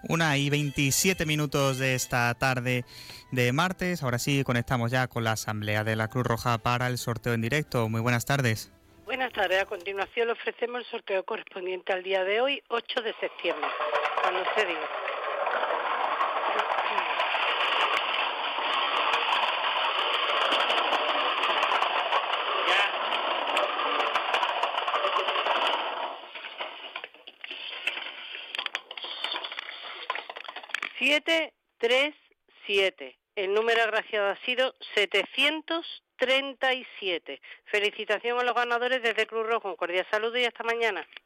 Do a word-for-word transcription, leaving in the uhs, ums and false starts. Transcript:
Una y veintisiete minutos de esta tarde de martes. Ahora sí, conectamos ya con la Asamblea de la Cruz Roja para el sorteo en directo. Muy buenas tardes. Buenas tardes. A continuación le ofrecemos el sorteo correspondiente al día de hoy, ocho de septiembre. Cuando se diga. siete tres siete. El número agraciado ha sido setecientos treinta y siete. Felicitación a los ganadores desde Cruz Roja. Un cordial saludo y hasta mañana.